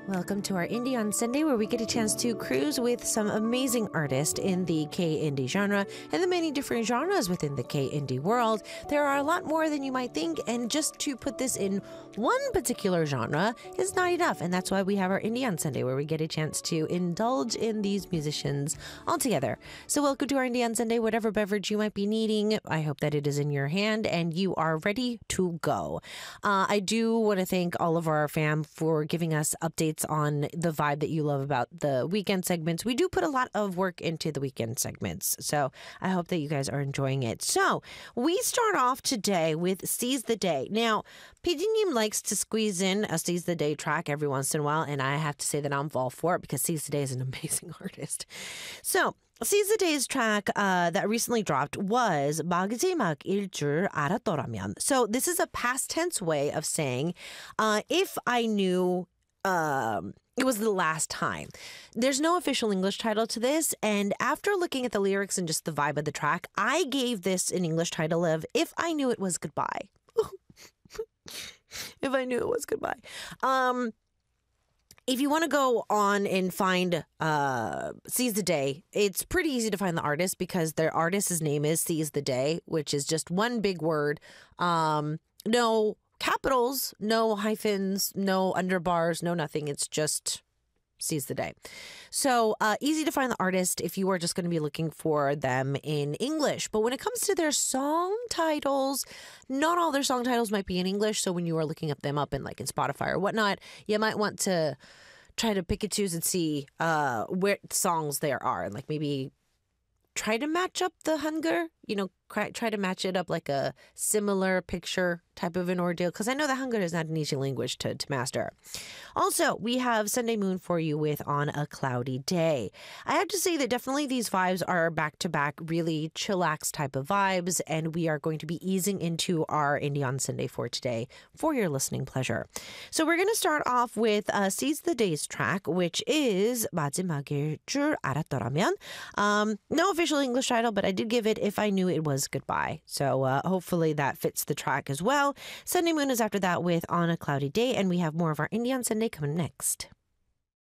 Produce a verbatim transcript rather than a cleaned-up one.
Welcome to our Indie on Sunday, where we get a chance to cruise with some amazing artists in the K-Indie genre and the many different genres within the K-Indie world. There are a lot more than you might think, and just to put this in one particular genre is not enough, and that's why we have our Indie on Sunday, where we get a chance to indulge in these musicians all together. So welcome to our Indie on Sunday. Whatever beverage you might be needing, I hope that it is in your hand and you are ready to go. Uh, I do want to thank all of our fam for giving us updates on the vibe that you love about the weekend segments. We do put a lot of work into the weekend segments, so I hope that you guys are enjoying it. So we start off today with Seize the Day. Now, 피디님 likes to squeeze in a Seize the Day track every once in a while, and I have to say that I'm all for it because Seize the Day is an amazing artist. So Seize the Day's track uh, that recently dropped was 마지막일 줄 알았더라면. So this is a past tense way of saying uh, if I knew Um, it was the last time. There's no official English title to this, and after looking at the lyrics and just the vibe of the track, I gave this an English title of If I Knew It Was Goodbye. If I Knew It Was Goodbye. Um, if you want to go on and find uh, Seize the Day, it's pretty easy to find the artist because their artist's name is Seize the Day, which is just one big word. Um, no capitals, no hyphens, no underbars, no nothing. It's just Seize the Day. So uh, easy to find the artist if you are just going to be looking for them in English. But when it comes to their song titles, not all their song titles might be in English. So when you are looking up them up in like in Spotify or whatnot, you might want to try to pick and choose and see uh, where songs there are, and like maybe try to match up the hunger, you know, try to match it up like a similar picture type of an ordeal, because I know that Hangul is not an easy language to, to master. Also, we have Sunday Moon for you with On a Cloudy Day. I have to say that definitely these vibes are back-to-back really chillax type of vibes, and we are going to be easing into our Indie on Sunday for today for your listening pleasure. So we're going to start off with uh, Seize the Day's track, which is 마지막일 줄 알았더라면. Um, no official English title, but I did give it If I Knew It Was Goodbye. So uh, hopefully that fits the track as well. Sunday Moon is after that with On a Cloudy Day, and we have more of our Indie on Sunday coming next.